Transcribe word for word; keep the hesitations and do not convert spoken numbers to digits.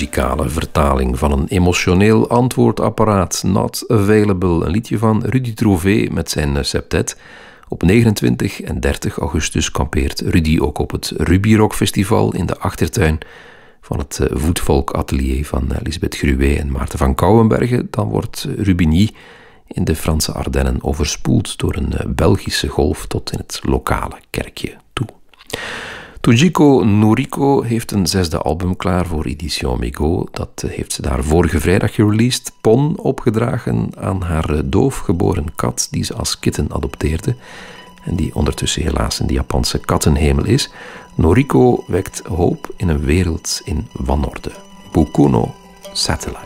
muzikale vertaling van een emotioneel antwoordapparaat. Not Available, een liedje van Rudy Trouvé met zijn septet. Op negenentwintig en dertig augustus kampeert Rudy ook op het Ruby Rock Festival in de achtertuin van het Voetvolk Atelier van Lisbeth Gruwé en Maarten van Kouwenbergen. Dan wordt Rubigny in de Franse Ardennen overspoeld door een Belgische golf tot in het lokale kerkje toe. Tujiko Noriko heeft een zesde album klaar voor Edition Migo. Dat heeft ze daar vorige vrijdag gereleased. Pon opgedragen aan haar doofgeboren kat die ze als kitten adopteerde en die ondertussen helaas in de Japanse kattenhemel is. Noriko wekt hoop in een wereld in wanorde. Boku no Satellite.